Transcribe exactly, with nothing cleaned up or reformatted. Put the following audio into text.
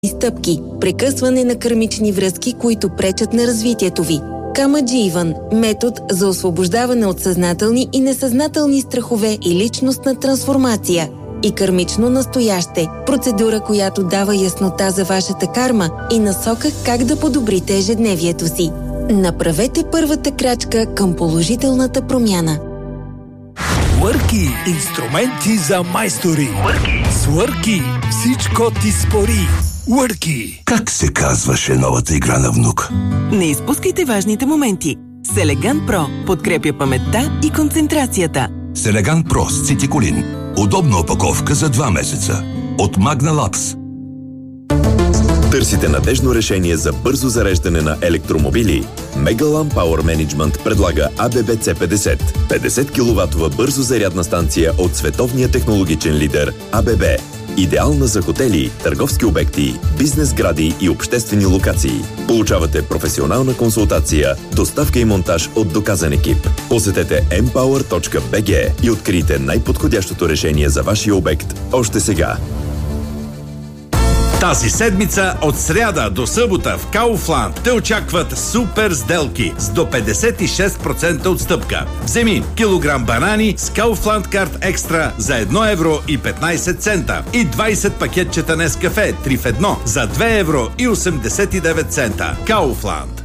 стъпки, прекъсване на кърмични връзки, които пречат на развитието ви. Камаджийван – метод за освобождаване от съзнателни и несъзнателни страхове и личностна трансформация. И кърмично настояще – процедура, която дава яснота за вашата карма и насока как да подобрите ежедневието си. Направете първата крачка към положителната промяна. Уърки – инструменти за майстори. С Уърки всичко ти спори. Уърки. Как се казваше новата игра на внук? Не изпускайте важните моменти. Селеган Про подкрепя паметта и концентрацията. Селеган Про с цитиколин. Удобна опаковка за два месеца. От Magna Labs. Търсите надежно решение за бързо зареждане на електромобили? Megalan Power Management предлага А Б Б Ц петдесет. петдесет киловатова бързо зарядна станция от световния технологичен лидер А Б Б. Идеална за хотели, търговски обекти, бизнес сгради и обществени локации. Получавате професионална консултация, доставка и монтаж от доказан екип. Посетете ем пауър точка би джи и открийте най-подходящото решение за вашия обект още сега. Тази седмица от сряда до събота в Kaufland те очакват супер сделки с до петдесет и шест процента отстъпка. Вземи килограм банани с Kaufland Card Extra за едно евро и петнайсет цента и двайсет пакетчета Нескафе три в едно за две евро и осемдесет и девет цента. Kaufland.